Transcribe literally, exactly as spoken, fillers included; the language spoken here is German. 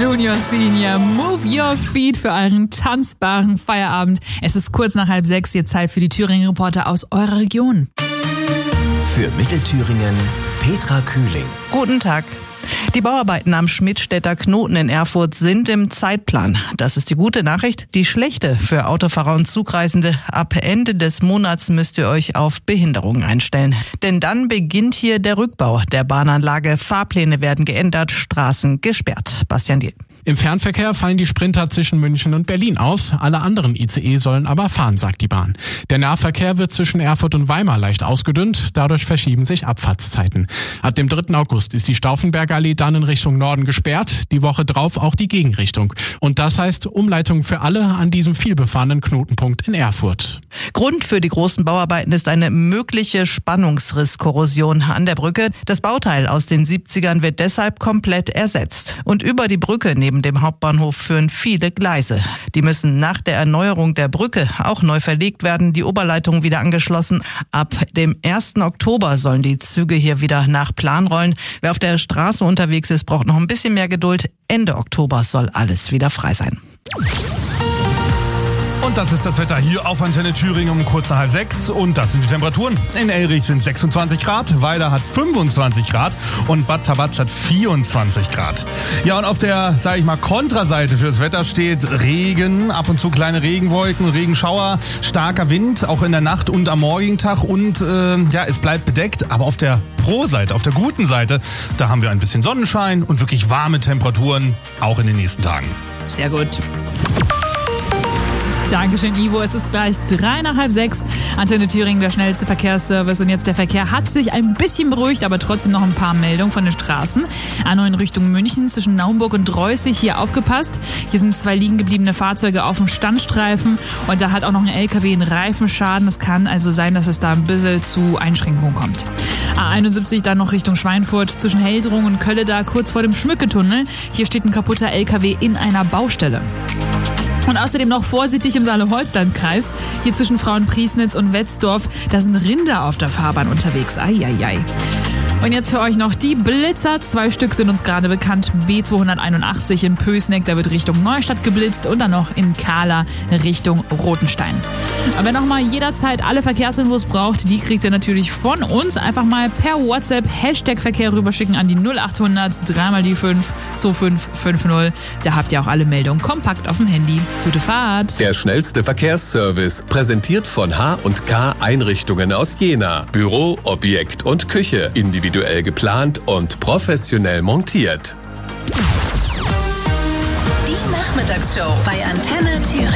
Junior Senior, move your feet für euren tanzbaren Feierabend. Es ist kurz nach halb sechs, jetzt Zeit für die Thüringen-Reporter aus eurer Region. Für Mittelthüringen, Petra Kühling. Guten Tag. Die Bauarbeiten am Schmidtstädter Knoten in Erfurt sind im Zeitplan. Das ist die gute Nachricht. Die schlechte für Autofahrer und Zugreisende. Ab Ende des Monats müsst ihr euch auf Behinderungen einstellen. Denn dann beginnt hier der Rückbau der Bahnanlage. Fahrpläne werden geändert, Straßen gesperrt. Bastian Diel. Im Fernverkehr fallen die Sprinter zwischen München und Berlin aus. Alle anderen I C E sollen aber fahren, sagt die Bahn. Der Nahverkehr wird zwischen Erfurt und Weimar leicht ausgedünnt. Dadurch verschieben sich Abfahrtszeiten. Ab dem dritten August ist die Stauffenbergallee dann in Richtung Norden gesperrt. Die Woche drauf auch die Gegenrichtung. Und das heißt Umleitung für alle an diesem vielbefahrenen Knotenpunkt in Erfurt. Grund für die großen Bauarbeiten ist eine mögliche Spannungsrisskorrosion an der Brücke. Das Bauteil aus den siebzigern wird deshalb komplett ersetzt. Und über die Brücke neben dem Hauptbahnhof führen viele Gleise. Die müssen nach der Erneuerung der Brücke auch neu verlegt werden, die Oberleitungen wieder angeschlossen. Ab dem ersten Oktober sollen die Züge hier wieder nach Plan rollen. Wer auf der Straße unterwegs ist, braucht noch ein bisschen mehr Geduld. Ende Oktober soll alles wieder frei sein. Und das ist das Wetter hier auf Antenne Thüringen um kurz nach halb sechs. Und das sind die Temperaturen. In Elrich sind sechsundzwanzig Grad, Weiler hat fünfundzwanzig Grad und Bad Tabatz hat vierundzwanzig Grad. Ja, und auf der, sage ich mal, Kontraseite fürs Wetter steht Regen, ab und zu kleine Regenwolken, Regenschauer, starker Wind, auch in der Nacht und am morgigen Tag. Und äh, ja, es bleibt bedeckt. Aber auf der Pro-Seite, auf der guten Seite, da haben wir ein bisschen Sonnenschein und wirklich warme Temperaturen, auch in den nächsten Tagen. Sehr gut. Dankeschön, Ivo. Es ist gleich drei nach halb sechs. Antenne Thüringen, der schnellste Verkehrsservice. Und jetzt der Verkehr hat sich ein bisschen beruhigt, aber trotzdem noch ein paar Meldungen von den Straßen. A neun Richtung München zwischen Naumburg und Dreußig. Hier aufgepasst. Hier sind zwei liegen gebliebene Fahrzeuge auf dem Standstreifen. Und da hat auch noch ein L K W einen Reifenschaden. Es kann also sein, dass es da ein bisschen zu Einschränkungen kommt. A einundsiebzig dann noch Richtung Schweinfurt zwischen Heldrung und Kölle da kurz vor dem Schmücketunnel. Hier steht ein kaputter L K W in einer Baustelle. Und außerdem noch vorsichtig im Saale-Holzland-Kreis. Hier zwischen Frauenpriesnitz und Wetzdorf, da sind Rinder auf der Fahrbahn unterwegs. Eieiei. Und jetzt für euch noch die Blitzer. Zwei Stück sind uns gerade bekannt. B zweihunderteinundachtzig in Pößneck, da wird Richtung Neustadt geblitzt. Und dann noch in Kahla Richtung Rotenstein. Aber wenn noch mal jederzeit alle Verkehrsinfos braucht, die kriegt ihr natürlich von uns. Einfach mal per WhatsApp Hashtag Verkehr rüberschicken an die null achthundert drei mal die fünf zwei fünf fünf null. Da habt ihr auch alle Meldungen kompakt auf dem Handy. Gute Fahrt. Der schnellste Verkehrsservice, präsentiert von H und K Einrichtungen aus Jena. Büro, Objekt und Küche. Individuell geplant und professionell montiert. Die Nachmittagsshow bei Antenne Thüringen.